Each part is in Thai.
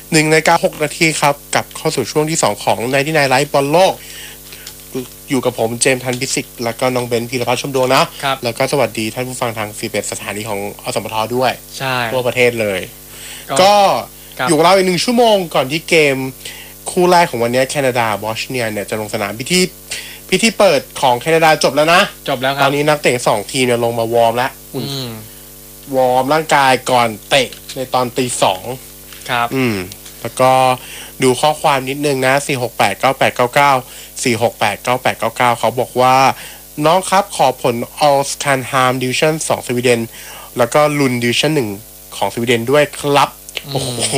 1:06 น.ครับกลับเข้าสู่ช่วงที่2ของ99 Live บอลโลกอยู่กับผมเจมส์ธันพิสิทธิ์แล้วก็น้องเบนซ์พีรพัฒน์ชมดวงนะครับแล้วก็สวัสดีท่านผู้ฟังทาง11สถานีของอสมทด้วยใช่ทั่วประเทศเลยก็อยู่กับเราอีก1 ชั่วโมงก่อนที่เกมคู่แรกของวันนี้แคนาดาบอสเนียเนี่ยจะลงสนามพิธีเปิดของแคนาดาจบแล้วนะจบแล้วครับตอนนี้นักเตะ2 ทีมเนี่ยลงมาวอร์มแล้ววอร์มร่างกายก่อนเตะในตอน 2:00 ครับแล้วก็ดูข้อความนิดนึงนะ4689899 4689899เขาบอกว่าน้องครับขอผล All-Scanham Division 2 สวีเดนแล้วก็ลุน Division 1 ของสวีเดนด้วยครับโอ้โห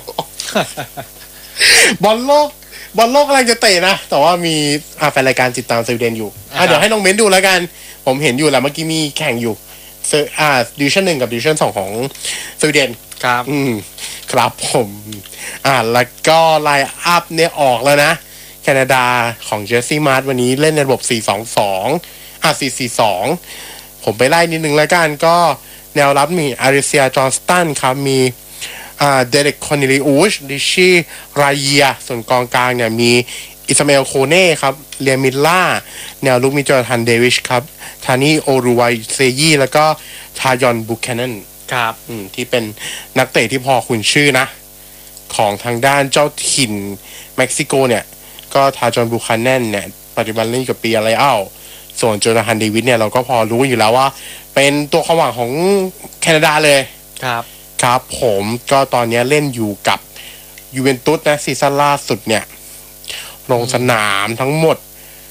บอลโลกกำลังจะเตะนะแต่ว่ามีแฟนรายการติดตามสวีเดนอยู่เดี๋ยวให้น้องเม้นดูแล้วกันผมเห็นอยู่แหละเมื่อกี้มีแข่งอยู่Division 1 กับ Division 2 ของสวีเดนครับครับผมแล้วก็ไลน์อัพเนี่ยออกแล้วนะแคนาดาของเจสซี่มาร์ทวันนี้เล่นในระบบ 4-2-2 4-4-2 ผมไปไล่นิดนึงแล้วกันก็แนวรับมีอาริเซียจอห์นสตันครับมีเดเร็กคอนเนลิอุชดิชี่ไรเยียส่วนกองกลางเนี่ยมีอิสมาเอลโคเน่ครับเลียมิลล่าแนวลุกมีจอร์แดนเดวิชครับทานี่โอรูไวเซยี่แล้วก็ทายอนบุคแคนนนครับที่เป็นนักเตะที่พอคุณชื่อนะของทางด้านเจ้าถิ่นเม็กซิโกเนี่ยก็ทาจอนบุคแคนนนเนี่ยปัจจุบันเล่นกับปีอะไรส่วนโจนาธานเดวิดเนี่ยเราก็พอรู้อยู่แล้วว่าเป็นตัวความหวังของแคนาดาเลยครับผมก็ตอนนี้เล่นอยู่กับยูเวนตุสนะซีซั่นล่าสุดเนี่ยลงสนามทั้งหมด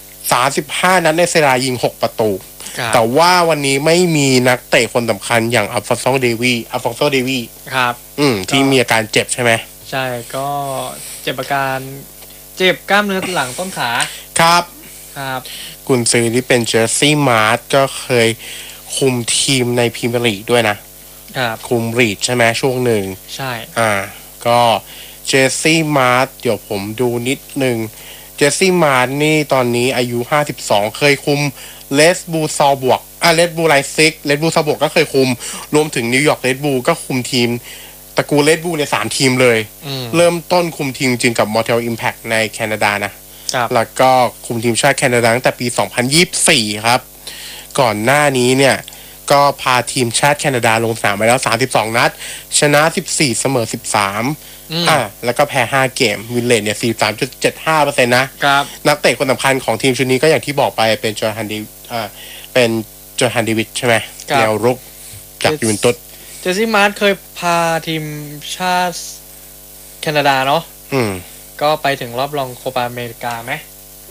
35 นัดในเซรายิง6 ประตูแต่ว่าวันนี้ไม่มีนักเตะคนสำคัญอย่างอัลฟอนโซเดวีครับที่มีอาการเจ็บใช่ไหมใช่ก็เจ็บกล้ามเนื้อหลังต้นขาครับกุนซือที่เป็นเจอร์ซี่มาร์ทก็เคยคุมทีมในพรีเมียร์ลีกด้วยนะครับคุมรีดใช่ไหมช่วงหนึ่งใช่ก็เจสซี่มาร์ทเดี๋ยวผมดูนิดนึงเจสซี่มาร์ทนี่ตอนนี้อายุ52เคยคุมเลสบูซอลบวกเลสบูไลซิกเลสบูซอลบวกก็เคยคุมรวมถึงนิวยอร์กเลสบูก็คุมทีมตระกูลเลสบูเนี่ย3 ทีมเลยเริ่มต้นคุมทีมจริงกับมอนทรีออลอิมแพคในแคนาดานะแล้วก็คุมทีมชาติแคนาดาตั้งแต่ปี2024ครับก่อนหน้านี้เนี่ยก็พาทีมชาติแคนาดาลงสนามไปแล้ว32 นัดชนะ14เสมอ13แล้วก็แพ้5 เกมวินเลทเนี่ย 43.75% นะครับนักเตะคนสำคัญของทีมชุดนี้ก็อย่างที่บอกไปเป็นจอร์แดนเดวิดใช่ไหมแนวรุกจากยูเวนตุสเจสซี่มาร์ทเคยพาทีมชาติแคนาดาเนาะก็ไปถึงรอบรองโคปาอเมริกาไหม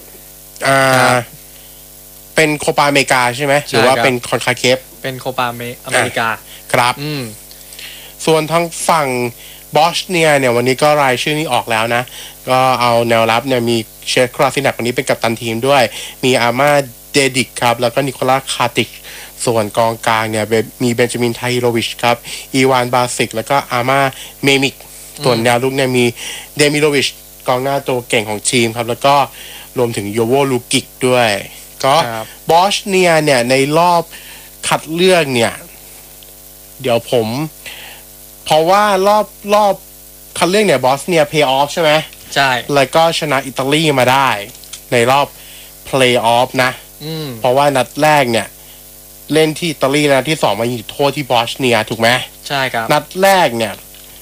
เป็นโคปาอเมริกาใช่ไหมหรือว่าเป็นคอนคาเคฟเป็นโคปาอเมริกาครับส่วนทางฝั่งบอสเนียเนี่ยวันนี้ก็รายชื่อนี้ออกแล้วนะก็เอาแนวรับเนี่ยมีเชคคราซินักวันนี้เป็นกัปตันทีมด้วยมีอาม่าเดดิกครับแล้วก็นิโคลัสคาติกส่วนกองกลางเนี่ยมีเบนจามินไทโรวิชครับอีวานบาซิกแล้วก็อาม่าเมมิกส่วนแนวลุกเนี่ยมีเดมิโรวิชกองหน้าตัวเก่งของทีมครับแล้วก็รวมถึงโยโวลูกิกด้วยก็บอสเนียเนี่ยในรอบคัดเลือกเนี่ยเดี๋ยวเพราะว่ารอบคัดเลือกเนี่ยบอสเนียเพย์ออฟใช่ไหมใช่แล้วก็ชนะอิตาลีมาได้ในรอบเพลย์ออฟนะเพราะว่านัดแรกเนี่ยเล่นที่อิตาลีนะที่2มายิงโทษที่บอสเนียถูกไหมใช่ครับนัดแรกเนี่ย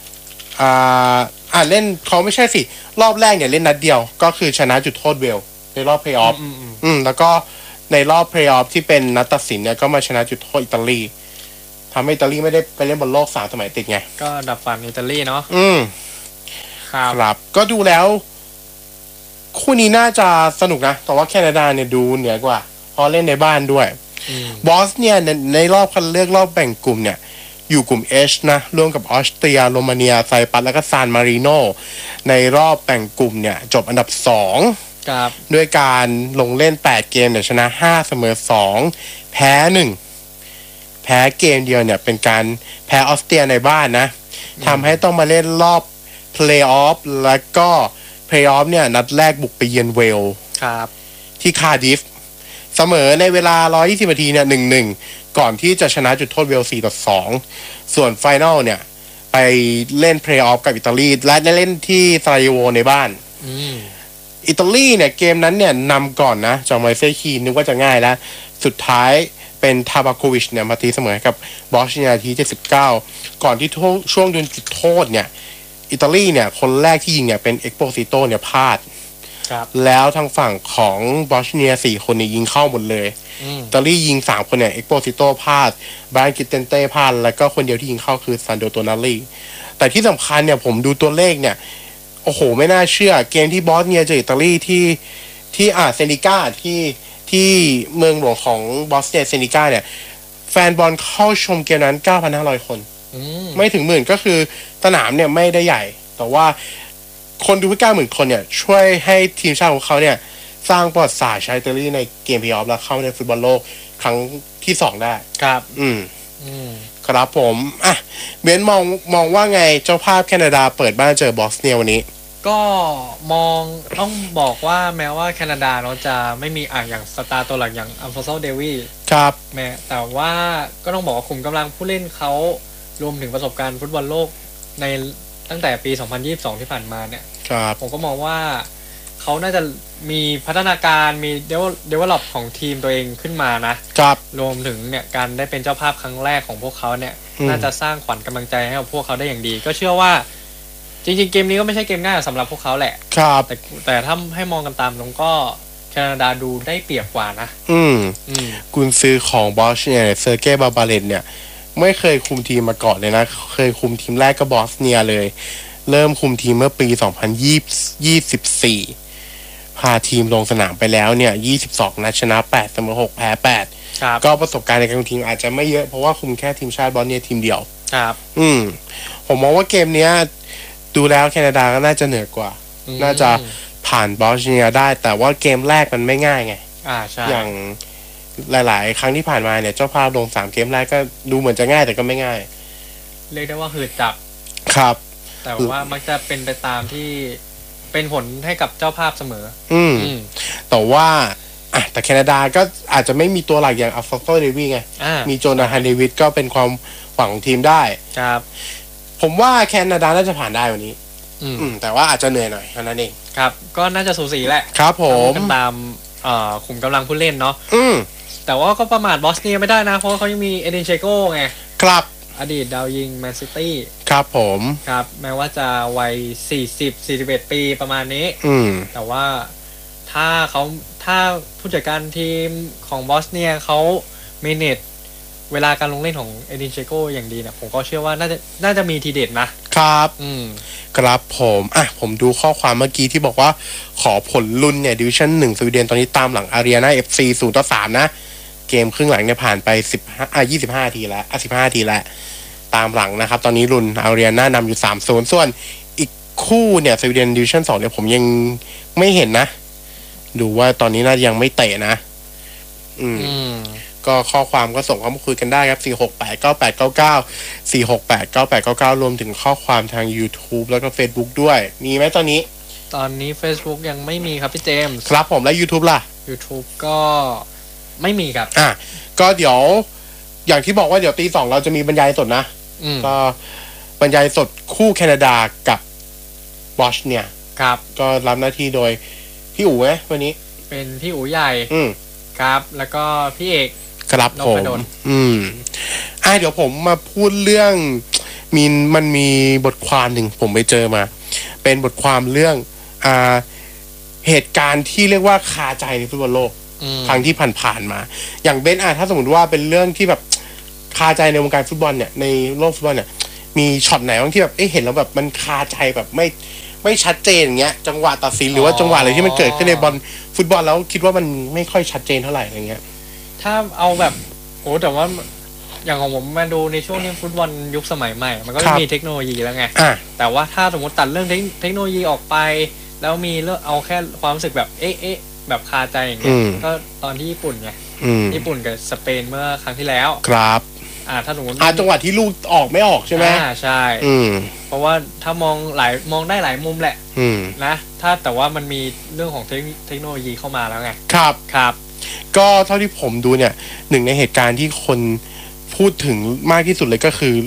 เล่นเขาไม่ใช่สิรอบแรกเนี่ยเล่นนัดเดียวก็คือชนะจุดโทษเวลในรอบเพลย์ออฟแล้วก็ในรอบเพลย์ออฟที่เป็นนัดตัดสินเนี่ยก็มาชนะจุดโทษอิตาลีทำให้อิตาลีไม่ได้ไปเล่นบอลโลก3 สมัยติดไงก็ดับฝันอิตาลีเนาะครับก็ดูแล้วคู่นี้น่าจะสนุกนะแต่ว่าแคนาดาเนี่ยดูเหนือกว่าเพราะเล่นในบ้านด้วยบอสเนี่ยในรอบคัดเลือกรอบแบ่งกลุ่มเนี่ยอยู่กลุ่ม H นะร่วมกับออสเตรียโรมาเนียไซปรัสแล้วก็ซานมาริโนในรอบแบ่งกลุ่มเนี่ยจบอันดับ2ด้วยการลงเล่น8 เกมเนี่ยชนะ5เสมอ2แพ้1แพ้เกมเดียวเนี่ยเป็นการแพ้ออสเตรียในบ้านนะทำให้ต้องมาเล่นรอบเพลย์ออฟแล้วก็เพลย์ออฟเนี่ยนัดแรกบุกไปเยือนเวลที่คาร์ดิฟเสมอในเวลา120 นาทีเนี่ย 1-1 ก่อนที่จะชนะจุดโทษเวล 4-2 ส่วนไฟนอลเนี่ยไปเล่นเพลย์ออฟกับอิตาลีและได้เล่นที่ซาราเยโวในบ้านอิตาลีเนี่ยเกมนั้นเนี่ยนำก่อนนะจากมาเลเซียคีนึกว่าจะง่ายแล้วสุดท้ายเป็นทาบาโควิชเนี่ยมาตีเสมอกับบอสเนียที่79ก่อนที่ช่วงโดนจุดโทษเนี่ยอิตาลีเนี่ยคนแรกที่ยิงเนี่ยเป็นเอ็กโปซิโตเนี่ยพลาดแล้วทางฝั่งของบอสเนีย4คนเนี่ยยิงเข้าหมดเลยอิตาลียิง3คนเนี่ยเอ็กโปซิโตพลาดบรานกิเตนเต้พลาดแล้วก็คนเดียวที่ยิงเข้าคือซันโดโตนาลีแต่ที่สำคัญเนี่ยผมดูตัวเลขเนี่ยโอ้โหไม่น่าเชื่อเกมที่บอสเนียเจออิตาลีที่เซนิก้าที่เมืองหลวงของบอสเนียเซนิก้าเนี่ยแฟนบอลเข้าชมเกมนั้น 9,500 คนไม่ถึงหมื่นก็คือสนามเนี่ยไม่ได้ใหญ่แต่ว่าคนดูที่90,000 คนเนี่ยช่วยให้ทีมชาติของเขาเนี่ยสร้างประวัติศาสตร์ใช้อิตาลีในเกมเพลย์ออฟแล้วเข้าในฟุตบอลโลกครั้งที่2ได้ครับครับผมอ่ะเบนมองว่าไงเจ้าภาพแคนาดาเปิดบ้านเจอบอสเนียวันนี้ก็มองต้องบอกว่าแม้ว่าแคนาดาเนาะจะไม่มีอย่างสตาร์ตัวหลักอย่างอัลฟอนโซเดวีครับแต่ว่าก็ต้องบอกว่าขุมกำลังผู้เล่นเขารวมถึงประสบการณ์ฟุตบอลโลกในตั้งแต่ปี 2022 ที่ผ่านมาเนี่ยผมก็มองว่าเขาน่าจะมีพัฒนาการมีdevelop ของทีมตัวเองขึ้นมานะครับรวมถึงเนี่ยการได้เป็นเจ้าภาพครั้งแรกของพวกเขาเนี่ยน่าจะสร้างขวัญกำลังใจให้กับพวกเขาได้อย่างดีก็เชื่อว่าจริงๆเกมนี้ก็ไม่ใช่เกมง่ายสำหรับพวกเขาแหละครับแต่ถ้าให้มองกันตามตรงก็แคนาดาดูได้เปรียบกว่านะกุนซือของบอสเนียเซอร์เก้บาบาเลนเนี่ยไม่เคยคุมทีมมาก่อนเลยนะเคยคุมทีมแรกก็บอสเนียเลยเริ่มคุมทีมเมื่อปี 2024 พาทีมลงสนามไปแล้วเนี่ย22นัดชนะ8เสมอ6แพ้8ก็ประสบการณ์ในการคุมทีมอาจจะไม่เยอะเพราะว่าคุมแค่ทีมชาติบอสเนียทีมเดียวครับผมมองว่าเกมเนี้ยดูแล้วแคนาดาก็น่าจะเหนือกว่าน่าจะผ่านบอสเนียได้แต่ว่าเกมแรกมันไม่ง่ายไงใช่อย่างหลายๆครั้งที่ผ่านมาเนี่ยเจ้าภาพลง3เกมแรกก็ดูเหมือนจะง่ายแต่ก็ไม่ง่ายเรียกได้ว่าหืดจับครับแต่ว่ามักจะเป็นไปตามที่เป็นผลให้กับเจ้าภาพเสมอแต่ว่าแต่แคนาดาก็อาจจะไม่มีตัวหลักอย่างอัลฟอนโซเดวีไงมีโจนาธานเดวิดก็เป็นความหวังของทีมได้ครับผมว่าแคนาดาน่าจะผ่านได้วันนี้แต่ว่าอาจจะเหนื่อยหน่อยเท่านั้นเองครับก็น่าจะสูสีแหละครับผมกันตามขุมกำลังผู้เล่นเนาะแต่ว่าก็ประมาทบอสเนียไม่ได้นะเพราะเขายังมีเอเดนเชโก้ไงครับอดีตดาวยิงแมนซิตี้ครับผมครับแม้ว่าจะวัย41 ปีประมาณนี้แต่ว่าถ้าผู้จัดการทีมของบอสเนียเขาเมเนจเวลาการลงเล่นของเอดินเชโกอย่างดีเนี่ยผมก็เชื่อว่าน่าจะมีทีเด็ดนะครับครับผมดูข้อความเมื่อกี้ที่บอกว่าขอผลลุ้นเนี่ยดิวิชั่น1สวีเดนตอนนี้ตามหลังอารีนา FC 0-3นะเกมครึ่งหลังเนี่ยผ่านไป25 ทีแล้ว15 ทีแล้วตามหลังนะครับตอนนี้ลุ้นอารีนานำอยู่3-0ส่วนอีกคู่เนี่ยสวีเดนดิวิชั่น2เนี่ยผมยังไม่เห็นนะดูว่าตอนนี้น่าจะยังไม่เตะนะก็ข้อความก็ส่งเข้ามาคุยกันได้ครับ4689899 4689899รวมถึงข้อความทาง YouTube แล้วก็ Facebook ด้วยมีไหมตอนนี้ Facebook ยังไม่มีครับพี่เจมส์ครับผมแล้ว YouTube ล่ะ YouTube ก็ไม่มีครับก็เดี๋ยวอย่างที่บอกว่าเดี๋ยวตี 2เราจะมีบรรยายสดนะก็บรรยายสดคู่แคนาดากับบอสเนียครับก็รับหน้าที่โดยพี่อู๋ไหมวันนี้เป็นพี่อู๋ใหญ่ครับแล้วก็พี่เอกครับผมเดี๋ยวผมมาพูดเรื่องมันมีบทความหนึ่งผมไปเจอมาเป็นบทความเรื่องเหตุการณ์ที่เรียกว่าคาใจในฟุตบอลโลกครั้งที่ผ่านมาอย่างเบนถ้าสมมติว่าเป็นเรื่องที่แบบคาใจในวงการฟุตบอลเนี่ยในโลกฟุตบอลเนี่ยมีช็อตไหนบ้างที่แบบเห็นแล้วแบบมันคาใจแบบไม่ชัดเจนอย่างเงี้ยจังหวะตัดสินหรือว่าจังหวะอะไรที่มันเกิดขึ้นในบอลฟุตบอลแล้วคิดว่ามันไม่ค่อยชัดเจนเท่าไหร่อะไรเงี้ยถ้าเอาแบบแต่ว่าอย่างของผมมาดูในช่วงนี้ฟุตบอลยุคสมัยใหม่มันก็มีเทคโนโลยีแล้วไงแต่ว่าถ้าสมมติตัดเรื่องเทคโนโลยีออกไปแล้วมีเรื่องเอาแค่ความรู้สึกแบบแบบคาใจอย่างเงี้ยก็ตอนที่ญี่ปุ่นไงญี่ปุ่นกับสเปนเมื่อครั้งที่แล้วครับถ้าสมมติจังหวะที่ลูกออกไม่ออกใช่ไหมใช่เพราะว่าถ้ามองได้หลายมุมแหละนะแต่ว่ามันมีเรื่องของเทคโนโลยีเข้ามาแล้วไงครับก็เท่าที่ผมดูเนี่ยหนึ่งในเหตุการณ์ที่คนพูดถึงมากที่สุดเลยก็คือ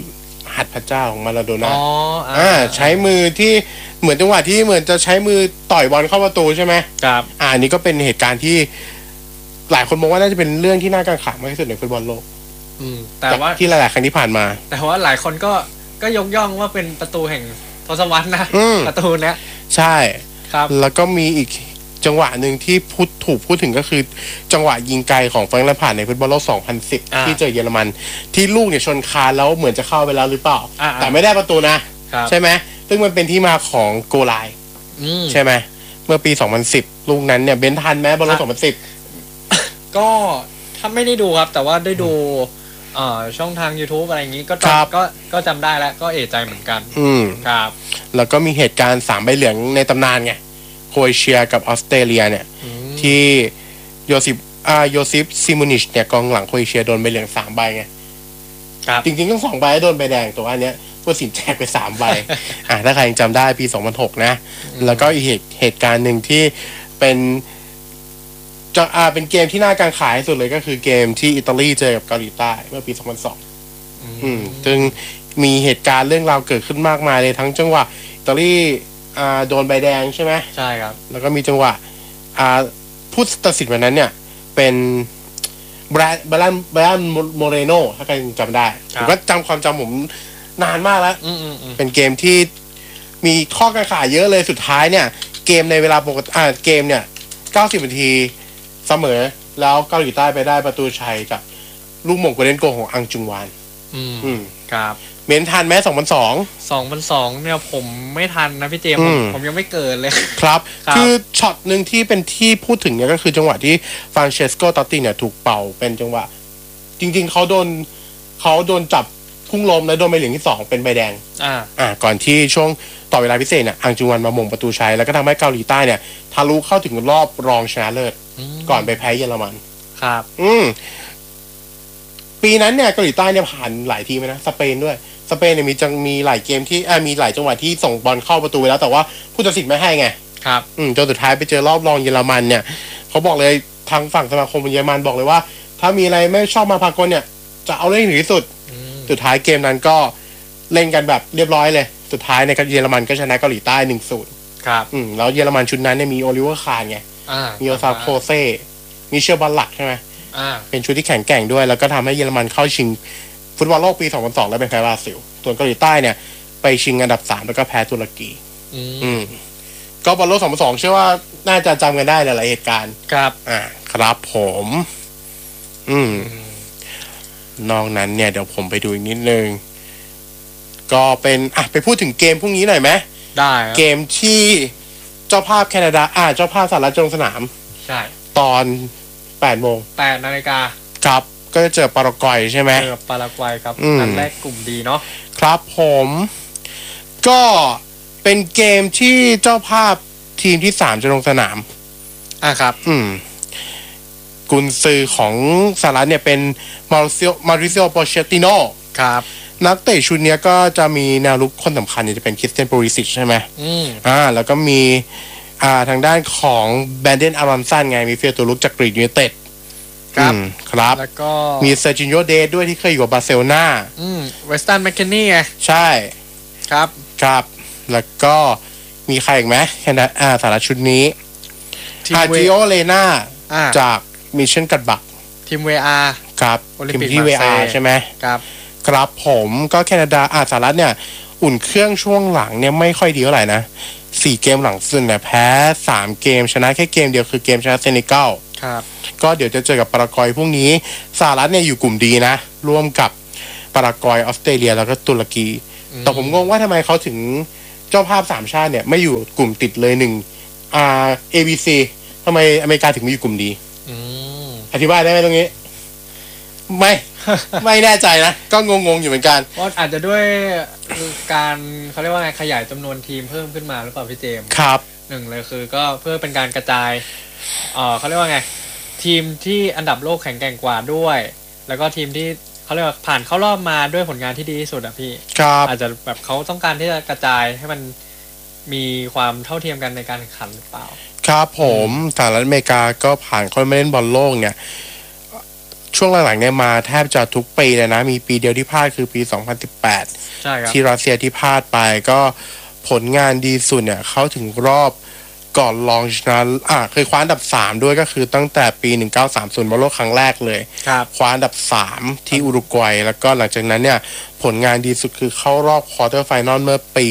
หัตถ์พระเจ้าของมาราโดน่าอ๋อใช้มือที่เหมือนจังหวะที่เหมือนจะใช้มือต่อยบอลเข้าประตูใช่ไหมครับอันนี้ก็เป็นเหตุการณ์ที่หลายคนมองว่าน่าจะเป็นเรื่องที่น่ากังขามมากที่สุดในฟุตบอลโลกแต่ว่าที่หลายๆครั้งที่ผ่านมาแต่ว่าหลายคนก็ยกย่องว่าเป็นประตูแห่งทศวรรษนะประตูเนี้ยใช่ครับแล้วก็มีอีกจังหวะหนึ่งที่ถูกพูดถึงก็คือจังหวะยิงไกลของแฟรงค์แลมพาร์ดในฟุตบอลโลก 2010 ที่เจอเยอรมันที่ลูกเนี่ยชนคานแล้วเหมือนจะเข้าไปแล้วหรือเปล่าแต่ไม่ได้ประตูนะใช่ไหมซึ่งมันเป็นที่มาของโกไลน์ใช่ไหมเมื่อปี 2010 ลูกนั้นเนี่ยเบนทันไหมบอลโลก 2010 ก็ถ้าไม่ได้ดูครับแต่ว่าได้ดูช่องทาง YouTube อะไรอย่างนี้ก็จำได้แล้วก็เอะใจเหมือนกันครับแล้วก็มีเหตุการณ์3 ใบเหลืองในตำนานไงโครเอเชียกับออสเตรเลียเนี่ยที่โยซิฟซิมูนิชเนี่ยกองหลังโครเอเชียโดนใบเหลือง3 ใบไงจริงๆต้อง2 ใบโดนใบแดงตัวอันเนี้ยผู้สินแจกไป3 ใบถ้าใครยังจำได้ปี 2006 นะแล้วก็อีกเหตุการณ์หนึ่งที่เป็นเป็นเกมที่น่ากังขาที่สุดเลยก็คือเกมที่อิตาลีเจอกับเกาหลีใต้เมื่อปี 2002ซึ่งมีเหตุการณ์เรื่องราวเกิดขึ้นมากมายเลยทั้งจังหวะอิตาลีโดนใบแดงใช่ไหมใช่ครับแล้วก็มีจังหวะผู้ตัดสินวันนั้นเนี่ยเป็นแบรนโมเรโนถ้าใครจำได้ผมก็ความจำผมนานมากแล้วเป็นเกมที่มีข้อกังขาเยอะเลยสุดท้ายเนี่ยเกมในเวลาปกติเกมเนี่ย90 นาทีเสมอแล้วเกาหลีใต้ไปได้ประตูชัยจากลูกหม่งโกลเด้นโกของอังจุงวานครับเมนทันไหม 2002เนี่ยผมไม่ทันนะพี่เจมผมยังไม่เกิดเลยครับคือช็อตหนึ่งที่เป็นที่พูดถึงเนี่ยก็คือจังหวะที่ฟรานเชสโกตอตติเนี่ยถูกเป่าเป็นจังหวะจริงๆเขาโดนจับพุ่งล้มและโดนใบเหลืองที่2เป็นใบแดงก่อนที่ช่วงต่อเวลาพิเศษเนี่ยอังจุงวานมาหม่งประตูชัยแล้วก็ทำให้เกาหลีใต้เนี่ยทะลุเข้าถึงรอบรองชนะเลิศก่อนไปแพ้เยอรมันครับปีนั้นเนี่ยเกาหลีใต้เนี่ยผ่านหลายทีมนะสเปนด้วยสเปนเนี่ยมีหลายเกมที่มีหลายจังหวะที่ส่งบอลเข้าประตูไปแล้วแต่ว่าผู้ตัดสินไม่ให้ไงครับจนสุดท้ายไปเจอรอบรองเยอรมันเนี่ยเขาบอกเลยทางฝั่งสมาคมเยอรมันบอกเลยว่าถ้ามีอะไรไม่ชอบมาพากลเนี่ยจะเอาเรื่องถึงที่สุดสุดท้ายเกมนั้นก็เล่นกันแบบเรียบร้อยเลยสุดท้ายในเยอรมันก็ชนะเกาหลีใต้ 1-0 ครับแล้วเยอรมันชุดนั้นเนี่ยมีโอลิเวอร์คาร์ไงมีโอซาโคเซ่มีเชอร์บอลหลักใช่ไหมเป็นชุดที่แข็งแกร่งด้วยแล้วก็ทำให้เยอรมันเข้าชิงฟุตบอลโลกปี 2002 แล้วเป็นแพ้บราซิลส่วนเกาหลีใต้เนี่ยไปชิงอันดับ3แล้วก็แพ้ตุรกีก็บอลโลก 2002 เชื่อว่าน่าจะจำกันได้หลายๆเหตุการณ์ครับครับผมนอกนั้นเนี่ยเดี๋ยวผมไปดูอีกนิดนึงก็เป็นไปพูดถึงเกมพรุ่งนี้หน่อยไหมได้เกมที่เจ้าภาพแคนาดาเจ้าภาพสหรัฐลงสนามใช่ตอน 8 โมง 8 นาฬิกาครับก็จะเจอปารากวัยใช่ไหมเจอปารากวัยครับนัดแรกกลุ่มดีเนาะครับผมก็เป็นเกมที่เจ้าภาพทีมที่3จะลงสนามครับกุนซือของสหรัฐเนี่ยเป็นมาริซิโอโปเชตติโนครับนักเตะชุดนี้ก็จะมีแนวรุกคนสำคัญจะเป็นคริสเตียนโปริซิชใช่ไหมแล้วก็มีทางด้านของแบนเดนอารอนสันไงมีเฟียตัวลุกจากกรีกยูไนเต็ดครับแล้วก็มีเซอร์จิโญเดด้วยที่เคยอยู่กับบาร์เซโลนาเวสตันแมคเคนนี่ไงใช่ครับแล้วก็มีใครอีกไหมแค่นั้นสหรัฐชุดนี้จิโอเลนาจากมิชชั่นกัดบักทีมเวอาร์ครับทีมที่เวอาร์ใช่ไหมครับผมก็แคนาดาสหรัฐเนี่ยอุ่นเครื่องช่วงหลังเนี่ยไม่ค่อยดีเท่าไหร่นะ4 เกมหลังสุดเนี่ยแพ้3 เกมชนะแค่เกมเดียวคือเกมชนะเซเนกัลก็เดี๋ยวจะเจอกับปารากวัยพรุ่งนี้สหรัฐเนี่ยอยู่กลุ่มดีนะร่วมกับปารากวัยออสเตรเลียแล้วก็ตุรกีแต่ผมงงว่าทำไมเขาถึงเจ้าภาพ3 ชาติเนี่ยไม่อยู่กลุ่มติดเลยABC ทำไมอเมริกาถึงไม่อยู่กลุ่มดีอธิบายได้ไหมตรงนี้ไม่แน่ใจนะก็งงอยู่เหมือนกันเพราะอาจจะด้วยการเขาเรียกว่าไงขยายจำนวนทีมเพิ่มขึ้นมาหรือเปล่าพี่เจมส์ครับ 1เลยคือก็เพื่อเป็นการกระจายเขาเรียกว่าไงทีมที่อันดับโลกแข็งแกร่งกว่าด้วยแล้วก็ทีมที่เขาเรียกว่าผ่านเข้ารอบมาด้วยผลงานที่ดีที่สุดอะพี่อาจจะแบบเขาต้องการที่จะกระจายให้มันมีความเท่าเทียมกันในการแข่งขันหรือเปล่าครับผมสหรัฐอเมริกาก็ผ่านเข้ามาเล่นบอลโลกเนี่ยช่วงหลังๆเนี่ยมาแทบจะทุกปีเลยนะมีปีเดียวที่พลาดคือปี 2018 ใช่ครับที่รัสเซียที่พลาดไปก็ผลงานดีสุดเนี่ยเข้าถึงรอบก่อนรองชนะเคยคว้าอันดับ3ด้วยก็คือตั้งแต่ปี 1930บอลโลกครั้งแรกเลยครับคว้าอันดับ3ที่อุรุกวัยแล้วก็หลังจากนั้นเนี่ยผลงานดีสุดคือเข้ารอบควอเตอร์ไฟนอลเมื่อปี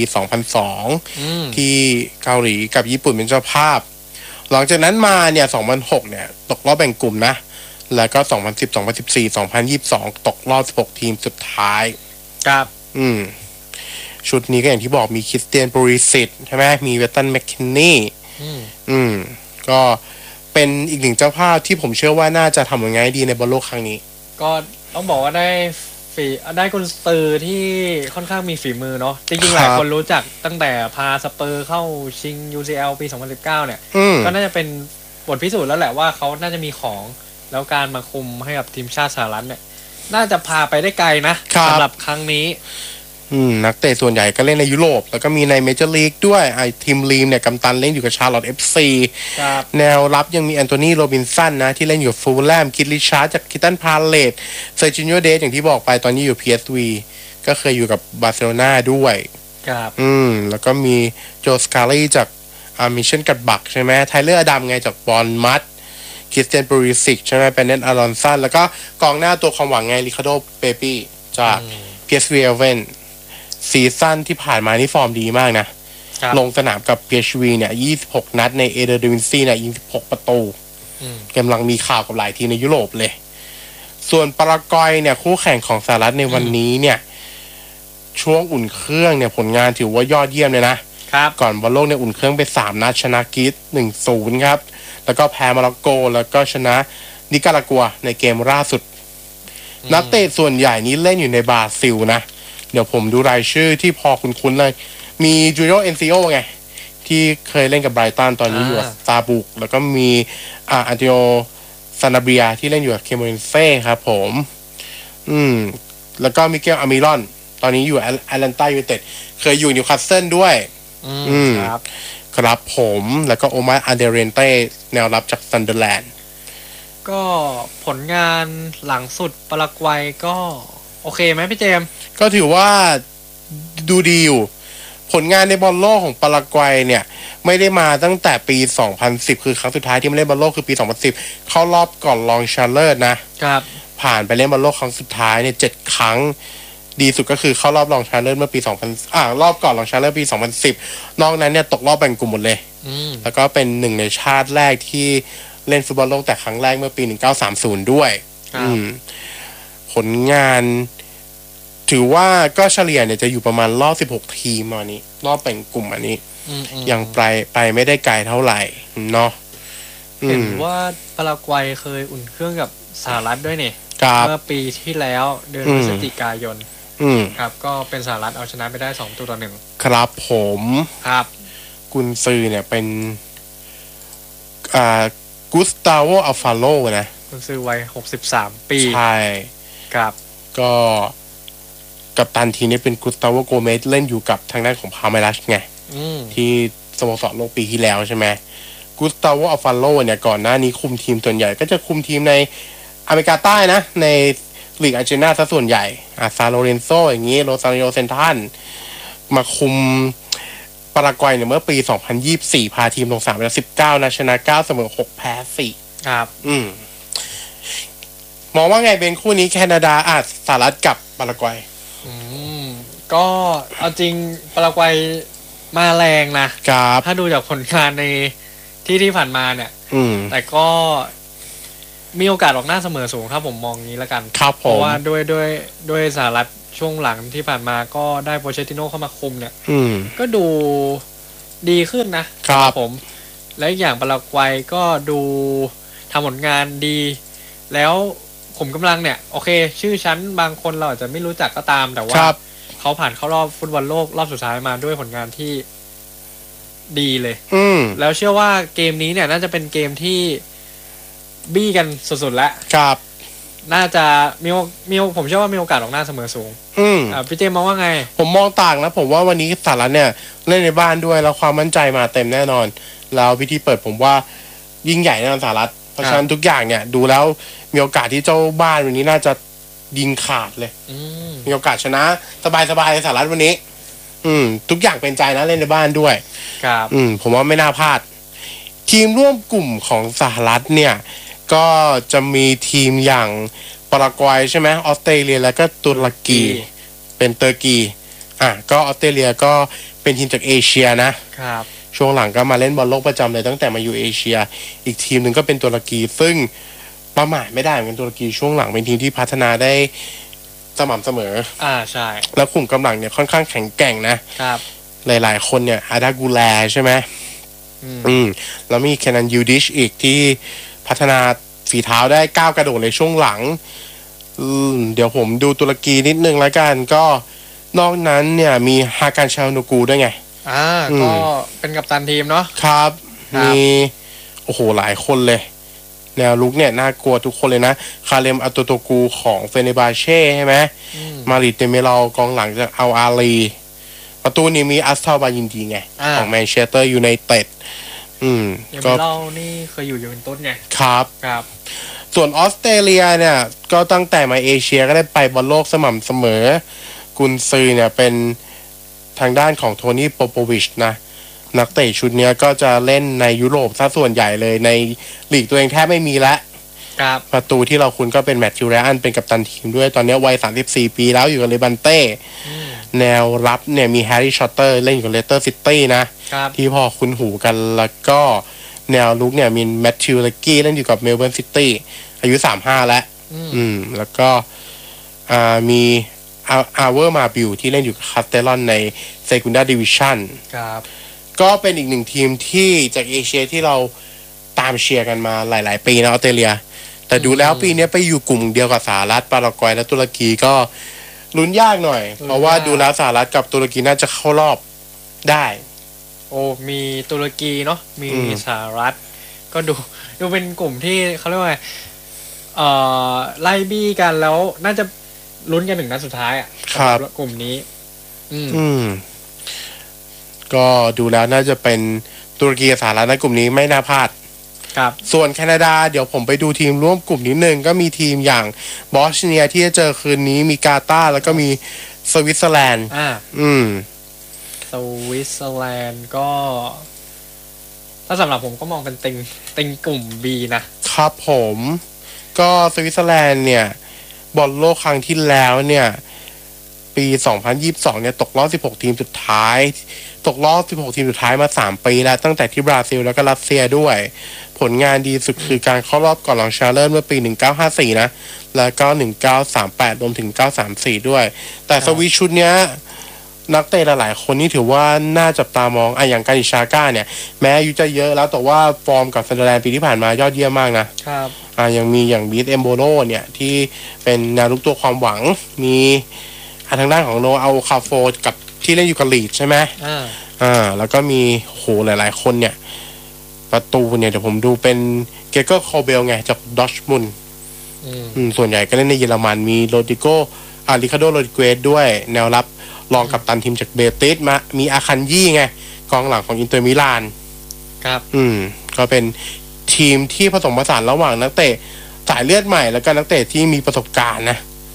2002 ที่เกาหลีกับญี่ปุ่นเป็นเจ้าภาพหลังจากนั้นมาเนี่ย 2006 เนี่ยตกรอบแบ่งกลุ่มนะแล้วก็ 2010 2014 2022 ตกรอบ16 ทีมสุดท้ายครับชุดนี้ก็อย่างที่บอกมีคริสเตียน ปูริสิตใช่ไหมมีเวตตัน แมคคินนี่ก็เป็นอีกหนึ่งเจ้าภาพที่ผมเชื่อว่าน่าจะทำผลงานดีในบอลโลกครั้งนี้ก็ต้องบอกว่าได้กุนซือที่ค่อนข้างมีฝีมือเนาะจริงๆหลายคนรู้จักตั้งแต่พาสเปอร์เข้าชิง UCL ปี 2019 เนี่ยก็น่าจะเป็นบทพิสูจน์แล้วแหละว่าเขาน่าจะมีของแล้วการมาคุมให้กับทีมชาติสหรัฐเนี่ยน่าจะพาไปได้ไกลนะสำหรับครั้งนี้นักเตะส่วนใหญ่ก็เล่นในยุโรปแล้วก็มีในเมเจอร์ลีกด้วยไอทีมลีมเนี่ยกัปตันเล่นอยู่กับชาร์ลอตต์ FC แนวรับยังมีแอนโทนีโรบินสันนะที่เล่นอยู่ฟูลแลมคิดริชาร์ดจากคิตันพาเลตเซอร์จิโญเดสอย่างที่บอกไปตอนนี้อยู่ PSV ก็เคยอยู่กับบาร์เซโลนาด้วยแล้วก็มีโจสกาลีจากมิชชั่นกัดบักใช่ไหมไทเลอร์อดัมไงจากบอลมัดคริสเตียน ปูริสิกใช่ไหมเป็นเนนอารอนสันแล้วก็กองหน้าตัวความหวังไงริคาร์โด เปปี้จาก PSV เอเวนซีซั่นที่ผ่านมานี่ฟอร์มดีมากนะลงสนามกับ PSV เนี่ย26 นัดในเอเดอร์ดิวินซีเนี่ยยิง16 ประตูกำลังมีข่าวกับหลายทีมในยุโรปเลยส่วนปารากวัยเนี่ยคู่แข่งของสหรัฐในวันนี้เนี่ยช่วงอุ่นเครื่องเนี่ยผลงานถือว่ายอดเยี่ยมเลยนะก่อนบอลโลกเนี่ยอุ่นเครื่องไป3 นัดชนะกรีซ 1-0 ครับแล้วก็แพ้โมร็อกโกแล้วก็ชนะนิการากัวในเกมล่าสุดนักเตะส่วนใหญ่นี้เล่นอยู่ในบราซิลนะเดี๋ยวผมดูรายชื่อที่พอคุ้นๆเลยมีจูโย เอนซิโอไงที่เคยเล่นกับไบรตันตอนนี้อยู่กับซาบุกแล้วก็มีอันติโอซานาเบียที่เล่นอยู่กับเคมเรนเซ่ครับผมแล้วก็มิเกล อามิรอนตอนนี้อยู่แอตแลนตายูไนเต็ดเคยอยู่นิวคาสเซิลด้วยครับผมแล้วก็โอมาอันเดเรนเต้แนวรับจากซันเดอร์แลนด์ก็ผลงานหลังสุดปารากวัยก็โอเคไหมพี่เจมส์ก็ถือว่าดูดีอยู่ผลงานในบอลโลกของปารากวัยเนี่ยไม่ได้มาตั้งแต่ปี 2010 คือครั้งสุดท้ายที่มาเล่นบอลโลกคือปี 2010 เข้ารอบก่อนรองชาร์เลอร์นะครับผ่านไปเล่นบอลโลกครั้งสุดท้ายเนี่ย7 ครั้งดีสุดก็คือเข้ารอบรองชาร์เลอร์เมื่อปี 2000รอบก่อนรองชาร์เลอร์ปี 2010 นอกนั้นเนี่ยตกรอบแบ่งกลุ่มหมดเลยแล้วก็เป็นหนึ่งในชาติแรกที่เล่นฟุตบอลโลกแต่ครั้งแรกเมื่อปี 1930 ด้วยผลงานถือว่าก็เฉลี่ยเนี่ยจะอยู่ประมาณรอบ16 ทีมอันนี้รอบแบ่งกลุ่มอันนี้ยังไปไม่ได้ไกลเท่าไหร่เนาะเห็นว่าปารากวัยเคยอุ่นเครื่องกับสหรัฐด้วยเนี่ยเมื่อปีที่แล้วเดือนพฤศจิกายนครับก็เป็นสหรัฐเอาชนะไปได้2-1 ครับผมครับกุนซือเนี่ยเป็นกุสตาโว อัลฟาโลนะกุนซือวัย63 ปีใช่ครับก็กัปตันทีนี้เป็นกุสตาโว โกเมสเล่นอยู่กับทางด้านของพาเมรัสไงที่สโมสรโลกปีที่แล้วใช่ไหมกุสตาโว อัลฟาโลเนี่ยก่อนหน้านี้คุมทีมส่วนใหญ่ก็จะคุมทีมในอเมริกาใต้นะในลีกอาร์เจนตินาซะส่วนใหญ่ซาโลเรนโซอย่างนี้โรซาริโอ เซนทันมาคุมปารากวัยเนี่ยเมื่อปี 2024 พาทีมลงสนามไปแล้ว19 นัดชนะ 9 เสมอ 6 แพ้ 4 ครับมองว่าไงเป็นคู่นี้แคนาดาสหรัฐกับปารากวัยก็เอาจริงปารากวัยมาแรงนะครับถ้าดูจากผลงานในที่ผ่านมาเนี่ยแต่ก็มีโอกาสออกหน้าเสมอสูงถ้าผมมองงี้แล้วกันเพราะว่าด้วยสหรัฐช่วงหลังที่ผ่านมาก็ได้โปเชติโน่เข้ามาคุมเนี่ยก็ดูดีขึ้นนะครับผมและอย่างปารากวัยก็ดูทำผลงานดีแล้วผมกำลังเนี่ยโอเคชื่อชั้นบางคนเราอาจจะไม่รู้จักก็ตามแต่ว่าเขาผ่านเข้ารอบฟุตบอลโลกรอบสุดท้ายมาด้วยผลงานที่ดีเลยแล้วเชื่อว่าเกมนี้เนี่ยน่าจะเป็นเกมที่บี้กันสุดๆแล้วครับน่าจะมีผมเชื่อว่ามีโอกาสออกหน้าเสมอสูงพี่เจมองว่าไงผมมองต่างนะผมว่าวันนี้สหรัฐเนี่ยเล่นในบ้านด้วยแล้วความมั่นใจมาเต็มแน่นอนแล้วพิธีเปิดผมว่ายิ่งใหญ่แน่นอนสหรัฐผราะฉะนั้นทุกอย่างเนี่ยดูแล้วมีโอกาสที่เจ้าบ้านวันนี้น่าจะยิงขาดเลยมีโอกาสชนะสบายๆสหรัฐวันนี้ทุกอย่างเป็นใจนะเล่นในบ้านด้วยครับผมว่าไม่น่าพลาดทีมร่วมกลุ่มของสหรัฐเนี่ยก็จะมีทีมอย่างปารากวัยใช่ไหมออสเตรเลียแล้วก็ตุรกีเป็นเตอร์กีก็ออสเตรเลียก็เป็นทีมจากเอเชียนะครับช่วงหลังก็มาเล่นบอลโลกประจำเลยตั้งแต่มาอยู่เอเชียอีกทีมหนึ่งก็เป็นตุรกีซึ่งประมาทไม่ได้เหมือนกันตุรกีช่วงหลังเป็นทีมที่พัฒนาได้สม่ำเสมอใช่แล้วกลุ่มกำลังเนี่ยค่อนข้างแข็งแกร่งนะครับหลายๆคนเนี่ยอาดากูแลใช่ไหมแล้วมีแคนันยูดิชอีกที่พัฒนาฝีเท้าได้ก้าวกระโดดในช่วงหลังเดี๋ยวผมดูตุรกีนิดนึงแล้วกันก็นอกนั้นเนี่ยมีฮาการชานูกูด้วยไงก็เป็นกัปตันทีมเนาะครับมีโอ้โหหลายคนเลยแนวลุกเนี่ยน่ากลัวทุกคนเลยนะคาเลมอัตโตกูของเฟเนบาเช่ใช่ไหมมาริเตเมลากองหลังจากอัลอาลีประตูนี้มีอัสตาบายินดีไงของแมนเชสเตอร์ยูไนเต็ดก็เรานี่เคยอยู่ยูเวนตุสไงครับส่วนออสเตรเลียเนี่ยก็ตั้งแต่มาเอเชียก็ได้ไปบอลโลกสม่ำเสมอกุนซือเนี่ยเป็นทางด้านของโทนี่โปโปวิชนะนักเตะชุดนี้ก็จะเล่นในยุโรปซะส่วนใหญ่เลยในลีกตัวเองแทบไม่มีแล้วประตูที่เราคุ้นก็เป็นแมตติวไรอันเป็นกัปตันทีมด้วยตอนนี้วัย34ปีแล้วอยู่กับเลบันเต้แนวรับเนี่ยมีแฮร์รี่ชอตเตอร์เล่นอยู่กับเลสเตอร์ซิตี้นะที่พอคุ้นหูกันแล้วก็แนวลุกเนี่ยมีแมทธิวเลกี้เล่นอยู่กับเมลเบิร์นซิตี้อายุ35แล้วแล้วก็มีอาเวอร์มาบิลที่เล่นอยู่กับคาสเตลอนในเซกุนดาดิวิชั่นก็เป็นอีกหนึ่งทีมที่จากเอเชียที่เราตามเชียร์กันมาหลายๆปีนะออสเตรเลียแต่ดูแล้วปีนี้ไปอยู่กลุ่มเดียวกับสหรัฐปารากวัยและตุรกีก็ลุ้นยากหน่อยเพราะว่าดูแล้วสหรัฐกับตุรกีน่าจะเข้ารอบได้มีตุรกีเนาะมีสหรัฐก็ดูเป็นกลุ่มที่เขาเรียกว่าไล่บี้กันแล้วน่าจะลุ้นกันถึงนัดสุดท้ายครับกลุ่มนี้ก็ดูแล้วน่าจะเป็นตุรกีกับสหรัฐในกลุ่มนี้ไม่น่าพลาดครับส่วนแคนาดาเดี๋ยวผมไปดูทีมร่วมกลุ่มนิดนึงก็มีทีมอย่างบอสเนียที่จะเจอคืนนี้มีกาตาร์แล้วก็มีสวิตเซอร์แลนด์สวิตเซอร์แลนด์ก็ถ้าสำหรับผมก็มองเป็นติงกลุ่ม B นะครับผมก็สวิตเซอร์แลนด์เนี่ยบอลโลกครั้งที่แล้วเนี่ยปี2022เนี่ยตกรอบ16ทีมสุดท้ายตกรอบ16ทีมสุดท้ายมา3ปีแล้วตั้งแต่ที่บราซิลแล้วก็รัสเซียด้วยผลงานดีสุดคือการเข้ารอบก่อนรองชนะเลิศเมื่อปี1954นะแล้วก็1938รวมถึง934ด้วยแต่สวิตชุดเนี้ยนักเตะหลายๆคนนี่ถือว่าน่าจับตามองอย่างการิชาก้าเนี่ยแม้อายุจะเยอะแล้วแต่ว่าฟอร์มกับซันเดอร์แลนด์ปีที่ผ่านมายอดเยี่ยมมากนะครับยังมีอย่างบีทเอมโบโลเนี่ยที่เป็นแนวรุกตัวความหวังมีทางด้านของโนอาลคาโฟกับที่เล่นอยู่กับลีดใช่ไหมแล้วก็มีหลายๆคนเนี่ยประตูเนี่ยเดี๋ยวผมดูเป็นเกเกอร์คอเบลไงจากดอชมุนส่วนใหญ่ก็เล่นในเยอรมันมีโรดิโกริคาโดโรดิเกสด้วยแนวรับรองกัปตันทีมจากเบติสมามีอาคันยี่ไงกองหลังของอินเตอร์มิลานครับก็เป็นทีมที่ผสมผสานระหว่างนักเตะสายเลือดใหม่แล้วก็นักเตะที่มีประสบการณ์นะ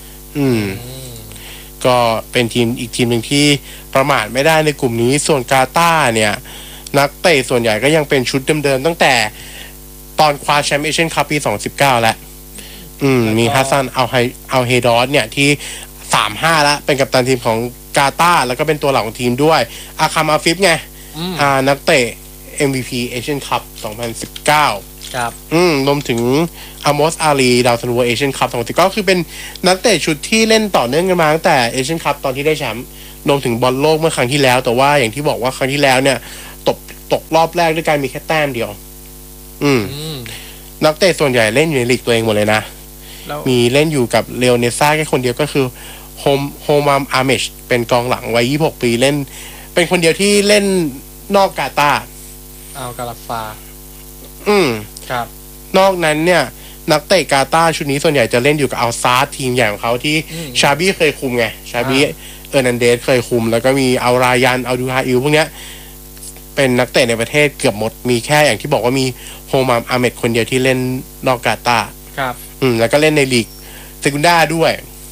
ก็เป็นทีมอีกทีมหนึ่งที่ประมาทไม่ได้ในกลุ่มนี้ส่วนกาตาร์เนี่ยนักเตะส่วนใหญ่ก็ยังเป็นชุดเดิมๆตั้งแต่ตอนคว้าแชมป์เอเชียนคัพปี2019แล้วมีฮัสซันอัลเฮดอสเนี่ยที่35แล้วเป็นกัปตันทีมของกาตาร์แล้วก็เป็นตัวหลักของทีมด้วยอาคามอาฟิฟไงนักเตะ MVP เอเชียนคัพ2019 ครับรวมถึงอามอสอาลีดาวซันวัวเอเชียนคัพ2019ก็คือเป็นนักเตะชุดที่เล่นต่อเนื่องกันมาตั้งแต่เอเชียนคัพตอนที่ได้แชมป์รวมถึงบอลโลกเมื่อครั้งที่แล้วแต่ว่าอย่างที่บอกว่าครั้งที่แล้วเนี่ยตกรอบแรกด้วยการมีแค่แต้มเดียวนักเตะส่วนใหญ่เล่นอยู่ในลีกตัวเองหมดเลยนะมีเล่นอยู่กับเลโอเนซ่าแค่คนเดียวก็คือโฮมามอาเมชเป็นกองหลังวัย26ปีเล่นเป็นคนเดียวที่เล่นนอกกาตาร์กาลาฟาครับนอกนั้นเนี่ยนักเตะกาตาร์ชุดนี้ส่วนใหญ่จะเล่นอยู่กับอัลซาร์ทีมใหญ่ของเขาที่ชาบี้เคยคุมไงชาบี้เออร์นันเดสเคยคุมแล้วก็มีอัลรายันอัลดูฮาอิลพวกเนี้ยเป็นนักเตะในประเทศเกือบหมดมีแค่อย่างที่บอกว่ามีโฮมามอาเมดคนเดียวที่เล่นนอกกาตาร์ครับแล้วก็เล่นในลีกเซกุนดาด้วย